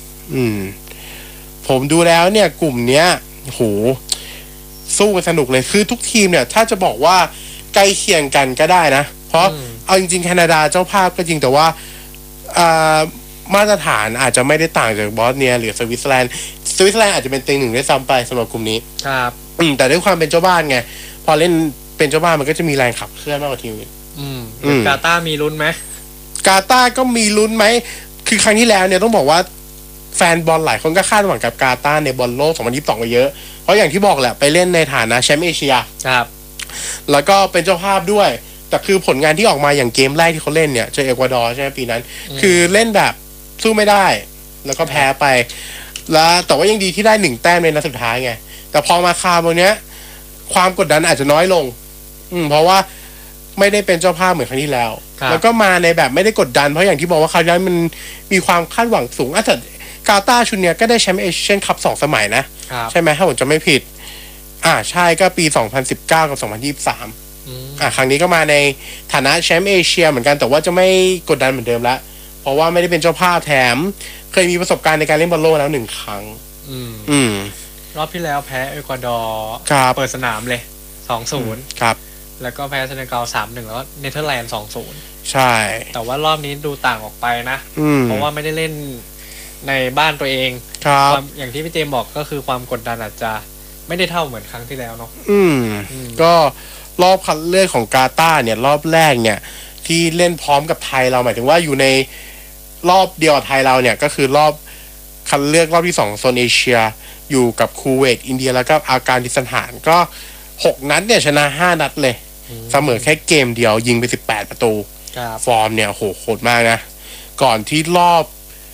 ผมดูแล้วเนี่ยกลุ่มเนี้ยโหสู้กันสนุกเลยคือทุกทีมเนี่ยถ้าจะบอกว่าใกล้เคียงกันก็ได้นะเพราะเอาจริงๆแคนาดาเจ้าภาพก็จริงแต่ว่ามาตรฐานอาจจะไม่ได้ต่างจากบอสเนียหรือสวิตเซอร์แลนด์อาจจะเป็นเต็งหนึ่งได้ซ้ำไปสำหรับกลุ่มนี้ครับแต่ด้วยความเป็นเจ้าบ้านไงพอเล่นเป็นเจ้าบ้านมันก็จะมีแรงขับเคลื่อนมากกว่าทีมอื่นกาตาร์มีลุ้นไหมกาตาร์ก็มีลุ้นไหมคือครั้งที่แล้วเนี่ยต้องบอกว่าแฟนบอลหลายคนก็คาดหวังกับกาตาร์ในบอลโลก 2022ไปเยอะเพราะอย่างที่บอกแหละไปเล่นในฐานะแชมป์เอเชียครับแล้วก็เป็นเจ้าภาพด้วยแต่คือผลงานที่ออกมาอย่างเกมแรกที่เขาเล่นเนี่ยเจอเอกวาดอร์ใช่ไหมปีนั้นคือเล่นแบบสู้ไม่ได้แล้วก็แพ้ไปแล้วแต่ว่ายังดีที่ได้1 แต้มในนัดสุดท้ายไงแต่พอมาคาบนเนี้ยความกดดันอาจจะน้อยลงเพราะว่าไม่ได้เป็นเจ้าภาพเหมือนครั้งที่แล้วแล้วก็มาในแบบไม่ได้กดดันเพราะอย่างที่บอกว่าคราวนี้มันมีความคาดหวังสูงแต่กาตาร์ชุดเนี้ยก็ได้แชมป์เอเชียนคัพ2 สมัยนะใช่ไหมถ้าผมจำไม่ผิดใช่ก็ปี 2019 กับ 2023ครั้งนี้ก็มาในฐานะแชมป์เอเชียเหมือนกันแต่ว่าจะไม่กดดันเหมือนเดิมแล้วเพราะว่าไม่ได้เป็นเจ้าภาพแถมเคยมีประสบการณ์ในการเล่นบอลโลกแล้ว1 ครั้งรอบที่แล้วแพ้เอกวาดอร์เปิดสนามเลย 2-0 ครับแล้วก็แพ้เซเนกัล 3-1 แล้วก็เนเธอร์แลนด์ 2-0 ใช่แต่ว่ารอบนี้ดูต่างออกไปนะเพราะว่าไม่ได้เล่นในบ้านตัวเองครับอย่างที่พี่เจมบอกก็คือความกดดันอาจจะไม่ได้เท่าเหมือนครั้งที่แล้วเนาะก็รอบคัดเลือกของกาตาร์เนี่ยรอบแรกเนี่ยที่เล่นพร้อมกับไทยเราหมายถึงว่าอยู่ในรอบเดียวกับไทยเราเนี่ยก็คือรอบคัดเลือกรอบที่2โซนเอเชียอยู่กับคูเวตอินเดียแล้วก็อาการดิสถานก็6 นัดเนี่ยชนะ5 นัดเลยเสมอแค่เกมเดียวยิงไป18 ประตูฟอร์มเนี่ยโหดมากนะก่อนที่รอบ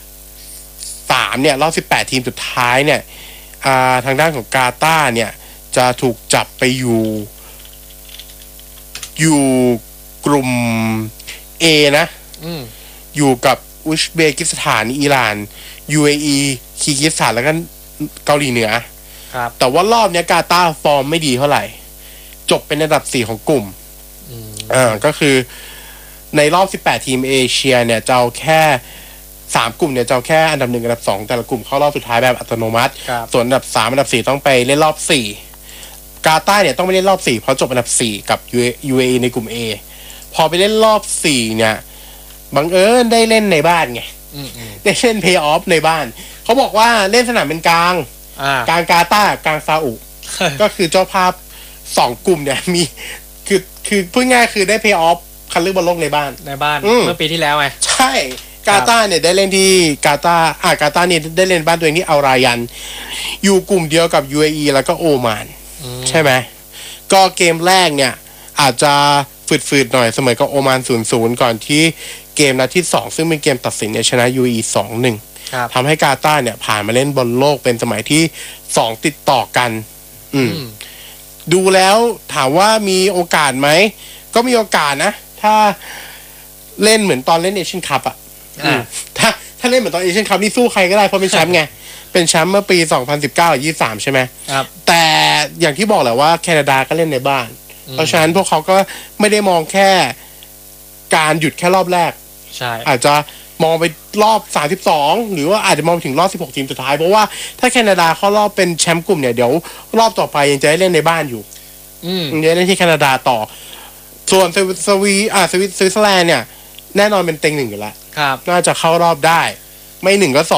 3เนี่ยรอบ18 ทีมสุดท้ายเนี่ยทางด้านของกาตาร์เนี่ยจะถูกจับไปอยู่กลุ่ม A นะอยู่กับอุซเบกิสถานอิหร่าน UAE คีร์กิสถานแล้วก็เกาหลีเหนือแต่ว่ารอบนี้กาตาร์ฟอร์มไม่ดีเท่าไหร่จบเป็นอันดับ4ของกลุ่มก็คือในรอบ18 ทีมเอเชียเนี่ยจะเอาแค่3 กลุ่มเนี่ยจะเอาแค่อันดับ1อันดับ2แต่ละกลุ่มเข้ารอบสุดท้ายแบบอัตโนมัติส่วนอันดับ3อันดับ4ต้องไปเล่นรอบ4กาตาร์เนี่ยต้องไปเล่นรอบ4เพราะจบอันดับ4กับ UAE ในกลุ่ม A พอไปเล่นรอบ4เนี่ยบังเอิญได้เล่นในบ้านไงได้เล่นเพย์ออฟในบ้านเขาบอกว่าเล่นสนามเป็นกลางกาตาร์กลางซาอุก็คือเจ้าภาพ2 กลุ่มเนี่ยมีคือพูดง่ายคือได้เพย์ออฟคัดเลือกบอลโลกในบ้านเมื่อปีที่แล้วไงใช่กาตาร์เนี่ยได้เล่นที่กาตาร์เนี่ยได้เล่นบ้านตัวเองที่อัลรายันอยู่กลุ่มเดียวกับ UAE แล้วก็โอมานใช่ไหมก็เกมแรกเนี่ยอาจจะฝืดๆหน่อยเสมอกับโอมาน 0-0 ก่อนที่เกมนัดที่2ซึ่งเป็นเกมตัดสินเนี่ยชนะ UAE 2-1ทำให้กาตาร์เนี่ยผ่านมาเล่นบอลโลกเป็นสมัยที่2ติดต่อกันดูแล้วถามว่ามีโอกาสไหมก็มีโอกาสนะถ้าเล่นเหมือนตอนเล่นเอเชียนคัพถ้าเล่นเหมือนตอนเอเชียนคัพนี่สู้ใครก็ได้เพราะเป็นแชมป์ไงเป็นแชมป์เมื่อปี 2019-23 ใช่ไหมแต่อย่างที่บอกแหละว่าแคนาดาก็เล่นในบ้านเพราะฉะนั้นพวกเขาก็ไม่ได้มองแค่การหยุดแค่รอบแรกอาจจะมองไปรอบ32หรือว่าอาจจะมองถึงรอบ16 ทีมสุดท้ายเพราะว่าถ้าแคนาดาเข้ารอบเป็นแชมป์กลุ่มเนี่ยเดี๋ยวรอบต่อไปยังจะได้เล่นในบ้านอยู่ยังได้เล่นที่แคนาดาต่อส่วนสวิตเซอร์แลนด์เนี่ยแน่นอนเป็นเต็ง1อยู่แล้วน่าจะเข้ารอบได้ไม่1ก็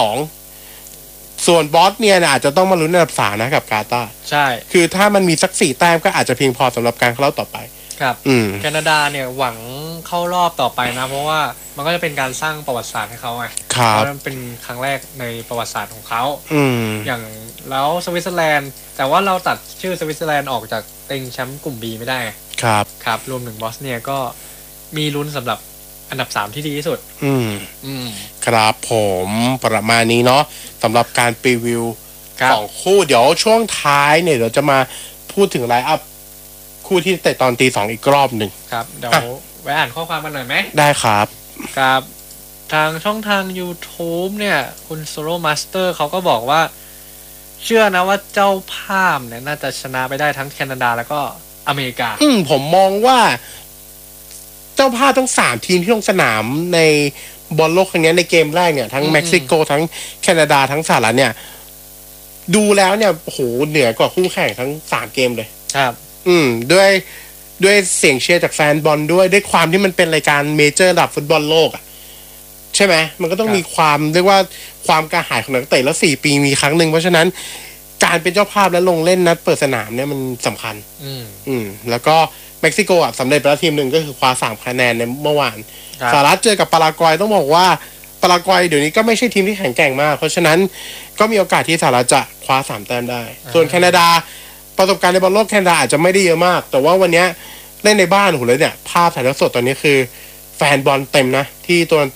2ส่วนบอสเนี่ยอาจจะต้องมาลุ้นอันดับ3นะกับกาตาร์ใช่คือถ้ามันมีสัก4 แต้มก็อาจจะเพียงพอสำหรับการเข้ารอบต่อไปครับแคนาดาเนี่ยหวังเข้ารอบต่อไปนะเพราะว่ามันก็จะเป็นการสร้างประวัติศาสตร์ให้เขาไงเพราะมันเป็นครั้งแรกในประวัติศาสตร์ของเขาอย่างแล้วสวิตเซอร์แลนด์แต่ว่าเราตัดชื่อสวิตเซอร์แลนด์ออกจากเต็งแชมป์กลุ่ม B ไม่ได้ครับรวมถึงบอสเนียก็มีลุ้นสำหรับอันดับ3ที่ดีที่สุดครับผมประมาณนี้เนาะสำหรับการรีวิว2 คู่เดี๋ยวช่วงท้ายเนี่ยเดี๋ยวจะมาพูดถึงไลน์อัพคู่ที่เตะตอนตี 2อีกรอบหนึ่งครับเดี๋ยวไว้อ่านข้อความกันหน่อยไหมได้ครับครับทางช่องทาง YouTube เนี่ยคุณโซโลมาสเตอร์เขาก็บอกว่าเชื่อนะว่าเจ้าภาพเนี่ยน่าจะชนะไปได้ทั้งแคนาดาแล้วก็อเมริกาผมมองว่าเจ้าภาพทั้ง3ทีมที่ลงสนามในบอลโลกครั้งนี้ในเกมแรกเนี่ยทั้งเม็กซิโกทั้งแคนาดาทั้งสหรัฐเนี่ยดูแล้วเนี่ยโหเหนือกว่าคู่แข่งทั้ง3เกมเลยครับด้วยเสียงเชียร์จากแฟนบอลด้วยความที่มันเป็นรายการเมเจอร์ระดับฟุตบอลโลกอ่ะใช่ไหมมันก็ต้องมีความเรียกว่าความกระหายของนักเตะแล้ว4 ปีมีครั้งหนึ่งเพราะฉะนั้นการเป็นเจ้าภาพและลงเล่นนัดเปิดสนามเนี่ยมันสำคัญแล้วก็เม็กซิโกสำเร็จไปแล้วทีมหนึ่งก็คือคว้า3 คะแนนในเมื่อวานสหรัฐเจอกับปารากวัยต้องบอกว่าปารากวัยเดี๋ยวนี้ก็ไม่ใช่ทีมที่แข็งแกร่งมากเพราะฉะนั้นก็มีโอกาสที่สหรัฐจะคว้า3 แต้มได้ส่วนแคนาดาประสบการณ์ในบอลโลกแคนาดาอาจจะไม่ได้เยอะมากแต่ว่าวันนี้เล่นในบ้านโหเลยเนี่ยภาพถ่ายทอดสดตอนนี้คือแฟนบอลเต็มนะที่โตรอนโต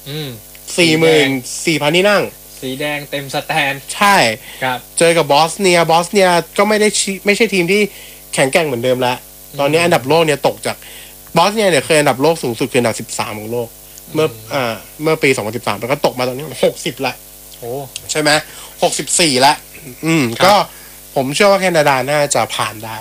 44,000 ที่นั่งสีแดงเต็มสแตนใช่ครับเจอกับบอสเนียก็ไม่ใช่ทีมที่แข็งแกร่งเหมือนเดิมแล้วตอนนี้อันดับโลกเนี่ยตกจากบอสเนียเนี่ยเคยอันดับโลกสูงสุดคืออันดับ13ของโลกเมื่อปี2013แล้วก็ตกมาตอนนี้60ละโอ้ใช่ไหม64ละก็ผมเชื่อว่าแคนาดาน่าจะผ่านได้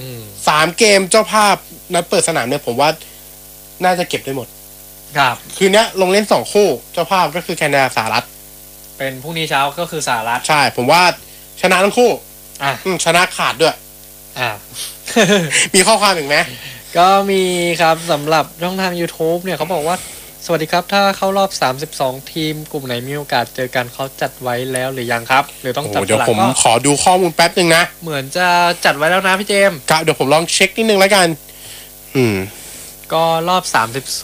3 เกมเจ้าภาพนัดเปิดสนามเนี่ยผมว่าน่าจะเก็บได้หมดครับคืนนี้ลงเล่น2 คู่เจ้าภาพก็คือแคนาดาสหรัฐเป็นพรุ่งนี้เช้าก็คือสหรัฐใช่ผมว่าชนะทั้งคู่ชนะขาดด้วยมีข้อความอีกไหมก็มีครับสำหรับช่องทาง YouTube เนี่ยเขาบอกว่าสวัสดีครับถ้าเข้ารอบ32 ทีมกลุ่มไหนมีโอกาสเจอกันเขาจัดไว้แล้วหรือยังครับหรือต้องจัดเดี๋ยวผมขอดูข้อมูลแป๊บนึงนะเหมือนจะจัดไว้แล้วนะพี่เจมส์เดี๋ยวผมลองเช็คนิดนึงแล้วกันก็รอบ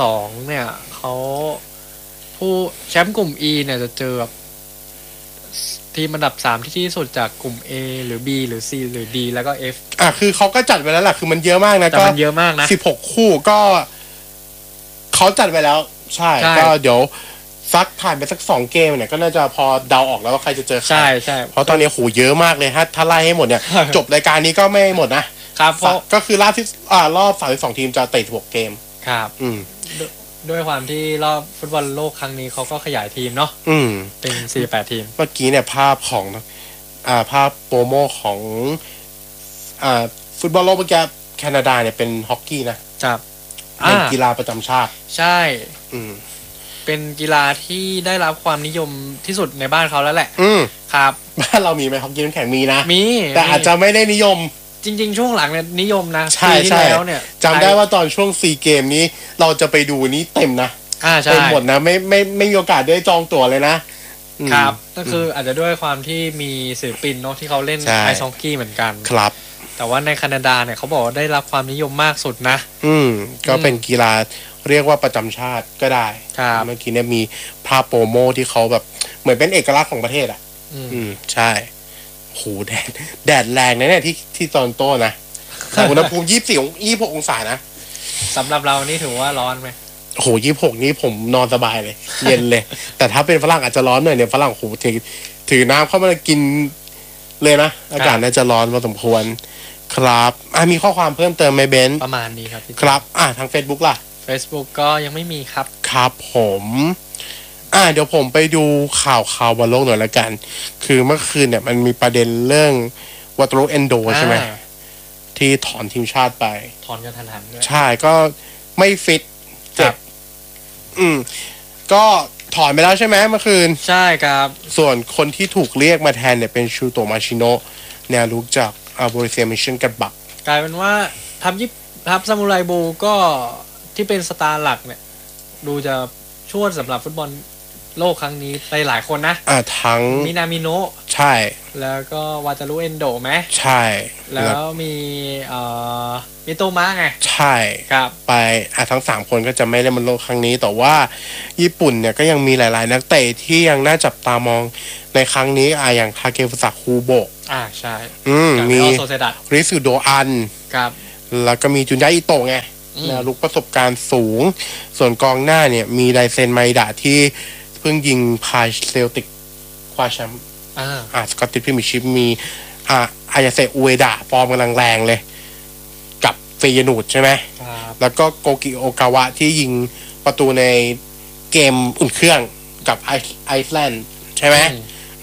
32เนี่ยเขาผู้แชมป์กลุ่ม E เนี่ยจะเจอกับทีมอันดับ3ที่สุดจากกลุ่ม A หรือ B หรือ C หรือ D แล้วก็ F คือเขาก็จัดไว้แล้วล่ะคือมันเยอะมากนะแต่มันเยอะมากนะ 16 คู่ก็เขาจัดไว้แล้วใช่ก็เดี๋ยวซักผ่านไปสัก2 เกมเนี่ยก็น่าจะพอเดาออกแล้วว่าใครจะเจอใครใช่เพราะตอนนี้โหเยอะมากเลยถ้าไล่ให้หมดเนี่ยจบรายการนี้ก็ไม่หมดนะครับก็คือรอบ32 ทีมจะเตะ16 เกมครับด้วยความที่รอบฟุตบอลโลกครั้งนี้เขาก็ขยายทีมเนาะเป็น48 ทีมเมื่อกี้เนี่ยภาพของภาพโปรโมของฟุตบอลโลกเมื่อกี้แคนาดาเนี่ยเป็นฮอกกี้นะครับเป็นกีฬาประจำชาติใช่เป็นกีฬาที่ได้รับความนิยมที่สุดในบ้านเขาแล้วแหละครับบ้านเรามีไหมฮอกกี้น้ำแข็งมีนะมีแต่อาจจะไม่ได้นิยมจริงๆช่วงหลังเนี่ยนิยมนะปีที่แล้วเนี่ยจำได้ว่าตอนช่วง4 เกมนี้เราจะไปดูนี้เต็มนะเต็มหมดนะไม่มีโอกาสได้จองตั๋วเลยนะครับก็คืออาจจะด้วยความที่มีศิลปินเนาะที่เขาเล่นไอซ์ฮอกกี้เหมือนกันครับแต่ว่าในแคนาดาเนี่ยเขาบอกว่าได้รับความนิยมมากสุดนะก็เป็นกีฬาเรียกว่าประจำชาติก็ได้เมื่อกี้เนี่ยมีภาพโปรโมที่เขาแบบเหมือนเป็นเอกลักษณ์ของประเทศใช่โหแดดแรงนะเนี่ยที่ตอนโตนะแต่อุณหภูมิ26 องศานะสำหรับเรานี่ถือว่าร้อนไหมโห26นี้ผมนอนสบายเลยเย็นเลยแต่ถ้าเป็นฝรั่งอาจจะร้อนหน่อยเนี่ยฝรั่งโหถือน้ำเข้ามากินเลยนะอากาศน่าจะร้อนพอสมควรครับมีข้อความเพิ่มเติมไหมเบนประมาณนี้ครับครับทาง Facebook ล่ะ Facebook ก็ยังไม่มีครับครับผมเดี๋ยวผมไปดูข่าวบอลโลกหน่อยละกันคือเมื่อคืนเนี่ยมันมีประเด็นเรื่องวัตโรเอนโดใช่ไหมที่ถอนทีมชาติไปถอนกันทันหันด้วยใช่ก็ไม่ฟิตเจ็บก็ถอนไปแล้วใช่ไหมเมื่อคืนใช่ครับส่วนคนที่ถูกเรียกมาแทนเนี่ยเป็นชูโตมาชิโนะแนวลุกจากบริเซียมิชชั่นกัดบักกลายเป็นว่าทัพซามูไรบูก็ที่เป็นสตาร์หลักเนี่ยดูจะช่วยสำหรับฟุตบอลโลกครั้งนี้ไปหลายคนนะทั้งมินามิโนะใช่แล้วก็วาจารุเอนโดไหมใช่แล้วมีมิโตมะไงใช่ครับไปทั้ง3 คนก็จะไม่ได้บอลโลกครั้งนี้แต่ว่าญี่ปุ่นเนี่ยก็ยังมีหลายๆนักเตะที่ยังน่าจับตามองในครั้งนี้อย่างทาเกฟุสะคูโบะใช่มีริสุโดอันครับแล้วก็มีจุนยะอิโตะไงลุกประสบการณ์สูงส่วนกองหน้าเนี่ยมีไดเซนไมดะที่เพิ่งยิงพาเซลติกคว้าแชมป์สกอตติชพรีเมียร์ชิพมีอายาเซอุเอดะฟอร์มกำลังแรงเลยกับเฟยนูดใช่ไหมแล้วก็โกกิโอกาวะที่ยิงประตูในเกมอุ่นเครื่องกับไอซ์แลนด์ใช่ไหม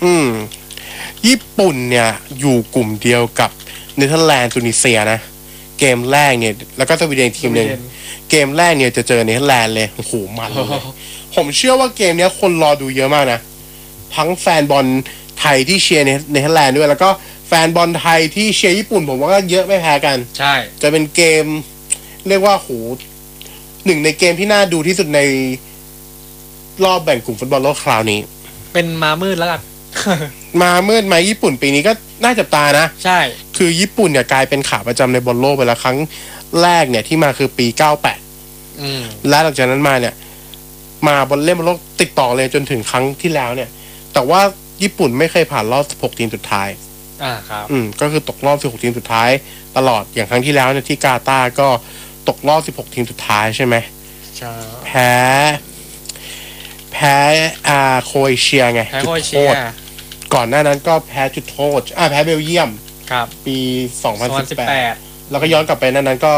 ญี่ปุ่นเนี่ยอยู่กลุ่มเดียวกับเนเธอร์แลนด์ตุนิเซียนะเกมแรกเนี่ยแล้วก็สวีเดนทีมหนึ่งเกมแรกเนี่ยจะเจอเนเธอร์แลนด์เลยโอ้โหมันเลยผมเชื่อว่าเกมเนี้ยคนรอดูเยอะมากนะทั้งแฟนบอลไทยที่เชียร์เนเธอร์แลนด์ด้วยแล้วก็แฟนบอลไทยที่เชียร์ญี่ปุ่นผมว่าก็เยอะไม่แพ้กันใช่จะเป็นเกมเรียกว่าโหหนึ่งในเกมที่น่าดูที่สุดในรอบแบ่งกลุ่มฟุตบอลโลกคราวนี้เป็นมามืดแล้วกันมามืดไหมญี่ปุ่นปีนี้ก็น่าจับตานะใช่คือญี่ปุ่นเนี่ยกลายเป็นขาประจำในบอลโลกไปแล้วครั้งแรกเนี่ยที่มาคือปี98และหลังจากนั้นมาเนี่ยมาบอลเล่นบอลโลกติดต่อเลยจนถึงครั้งที่แล้วเนี่ยแต่ว่าญี่ปุ่นไม่เคยผ่านรอบ16ทีมสุดท้ายครับก็คือตกรอบ16ทีมสุดท้ายตลอดอย่างครั้งที่แล้วเนี่ยที่กาตาร์ก็ตกรอบ16ทีมสุดท้ายใช่ไหมใช่แพ้โครเอเชียไงจุดโทษก่อนหน้านั้นก็แพ้จุดโทษแพ้เบลเยียมครับปี2018แล้วก็ย้อนกลับไปนั้นก็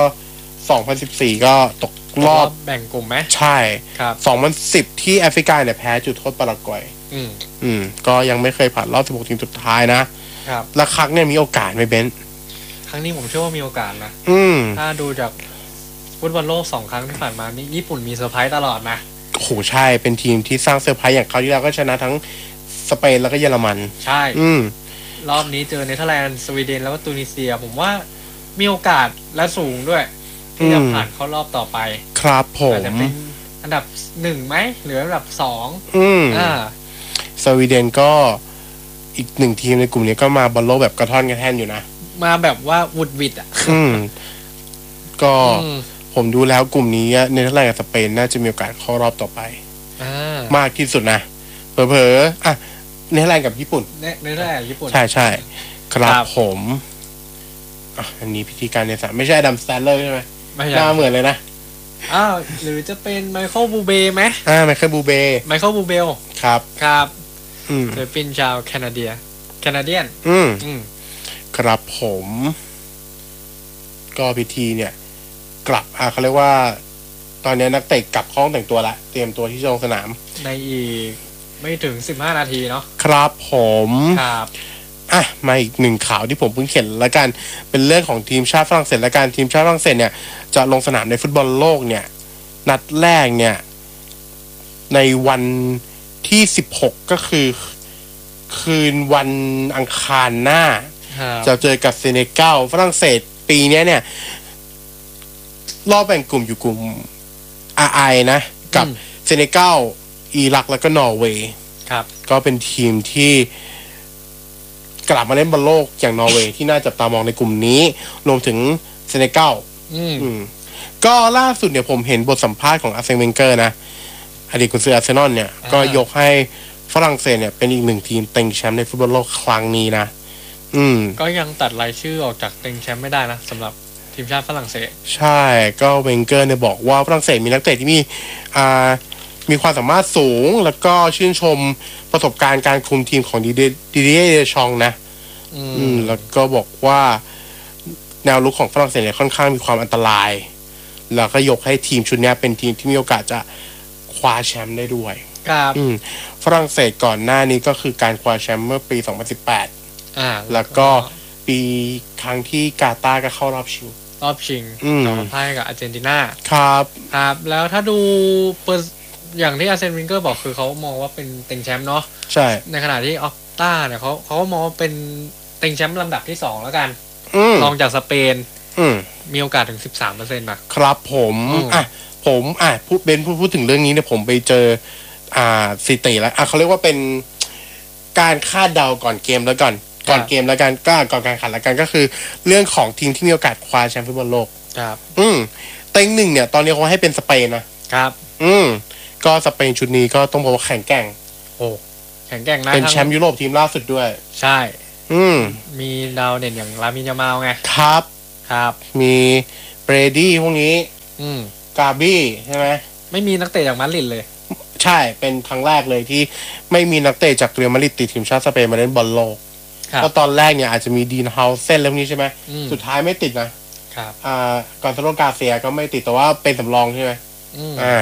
2014ก็ตกรอบแบ่งกลุ่มไหมใช่ครับ 2010ที่แอฟริกาเนี่ยแพ้จุดโทษปารากวัยก็ยังไม่เคยผ่านรอบ16ทีมสุดท้ายนะครับแล้วครั้งเนี่ยมีโอกาสไหมเบนครั้งนี้ผมเชื่อว่ามีโอกาสนะถ้าดูจากฟุตบอลโลก2ครั้งที่ผ่านมานี่ญี่ปุ่นมีเซอร์ไพรส์ตลอดนะโอ้โหใช่เป็นทีมที่สร้างเซอร์ไพรส์อย่างคราวที่แล้วก็ชนะทั้งสเปนแล้วก็เยอรมันใช่รอบนี้เจอเนเธอร์แลนด์สวีเดนแล้วก็ตูนิเซียผมว่ามีโอกาสและสูงด้วยที่จะผ่านเข้ารอบต่อไปครับผมอาจจะเป็นอันดับ1ไหมหรืออันดับ2 สวีเดนก็อีก1ทีมในกลุ่มนี้ก็มาบอลโลกแบบกระท่อนกระแท่นอยู่นะมาแบบว่าวุดวิดก็ผมดูแล้วกลุ่มนี้เนเธอร์แลนด์กับสเปนน่าจะมีโอกาสเข้ารอบต่อไปมากที่สุดนะเผลอๆเนเธอร์แลนด์กับญี่ปุ่นเนเธอร์แลนด์ญี่ปุ่นใช่ครับผมอันนี้พิธีการในสนามไม่ใช่ดัมสแตนเลอร์ใช่ไหมหน้าเหมือนเลยนะหรือจะเป็นไมเคิลบูเบไหมไมเคิลบูเบครับศิลปินชาวแคนาเดียนครับผมก็พิธีเนี่ยกลับเขาเรียกว่าตอนนี้นักเตะกลับห้องแต่งตัวละเตรียมตัวที่จะลงสนามในอีกไม่ถึง15นาทีเนาะครับผมครับมาอีกหนึ่งข่าวที่ผมเพิ่งเขียนละกันเป็นเรื่องของทีมชาติฝรั่งเศสละกันทีมชาติฝรั่งเศสเนี่ยจะลงสนามในฟุตบอลโลกเนี่ยนัดแรกเนี่ยในวันที่16ก็คือคืนวันอังคารหน้าจะเจอกับเซเนกัลฝรั่งเศสปีนี้เนี่ยรอบแบ่งกลุ่มอยู่กลุ่ม RI นะกับเซเนกัลอิรักแล้วก็นอร์เวย์ก็เป็นทีมที่กลับมาเล่นบอลโลกอย่างนอร์เวย์ที่น่าจับตามองในกลุ่มนี้รวมถึงเซเนกัลก็ล่าสุดเนี่ยผมเห็นบทสัมภาษณ์ของอาร์เซนเวนเกอร์นะอดีตกุนซืออาร์เซนอลเนี่ยก็ยกให้ฝรั่งเศสเนี่ยเป็นอีกหนึ่งทีมเต็งแชมป์ในฟุตบอลโลกครั้งนี้นะก็ยังตัดรายชื่อออกจากเต็งแชมป์ไม่ได้นะสำหรับทีมชาติฝรั่งเศสใช่ก็เวนเกอร์เนี่ยบอกว่าฝรั่งเศสมีนักเตะที่มีความสามารถสูงแล้วก็ชื่นชมประสบการณ์การคุมทีมของดิเดียเดชองนะแล้วก็บอกว่าแนวลุกของฝรั่งเศสเนี่ยค่อนข้างมีความอันตรายแล้วก็ยกให้ทีมชุดนี้เป็นทีมที่มีโอกาสจะคว้าแชมป์ได้ด้วยครับฝรั่งเศสก่อนหน้านี้ก็คือการคว้าแชมป์เมื่อปี2018แล้วก็ปีครั้งที่กาตาร์ก็เข้ารอบชิงต่อพ่ายกับอาร์เจนตินาครับแล้วถ้าดูอย่างที่อาร์เซนวิงเกอร์บอกคือเขามองว่าเป็นเต็งแชมป์เนาะใช่ในขณะที่ออกต้าเนี่ยเขามองว่าเป็นเต็งแชมป์ลำดับที่2แล้วกันรองจากสเปนมีโอกาสถึง 13% นะครับผมพูดถึงเรื่องนี้เนี่ยผมไปเจอสถิติแล้วเขาเรียกว่าเป็นการคาดเดาก่อนเกมแล้วก่อนเกมแล้วกันก็ก่อนการแข่งขันแล้วกันก็คือเรื่องของทีมที่มีโอกาสคว้าแชมป์ฟุตบอลโลกครับเต็ง1เนี่ยตอนนี้เขาให้เป็นสเปนนะครับก็สเปนชุดนี้ก็ต้องบอกว่าแข็งแกร่งแข็งแกร่งนะเป็นแชมป์ยุโรปทีมล่าสุดด้วยใช่มีดาวเด่นอย่างลามินยามาลไงครับมีเบรดี้พวกนี้กาบี้ใช่ไหมไม่มีนักเตะจากมาดริดเลยใช่เป็นครั้งแรกเลยที่ไม่มีนักเตะจากเรอัลมาดริดติดทีมชาติสเปนมาเล่นบอลโลกก็ตอนแรกเนี่ยอาจจะมีดีนเฮาเซนแล้วนี้ใช่ไหมสุดท้ายไม่ติดนะครับกอนซาโลกาเซียก็ไม่ติดแต่ว่าเป็นสำรองใช่ไหม